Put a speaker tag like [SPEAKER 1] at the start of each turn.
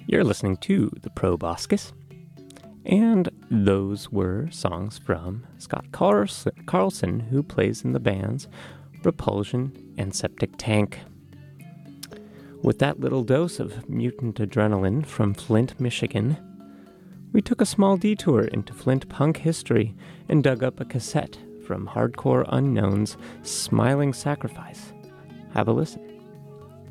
[SPEAKER 1] You're listening to The Proboscis, and those were songs from Scott Carlson, who plays in the bands Repulsion and Septic Tank. With that little dose of mutant adrenaline from Flint, Michigan, we took a small detour into Flint punk history and dug up a cassette from Hardcore Unknown's Smiling Sacrifice. Have a listen.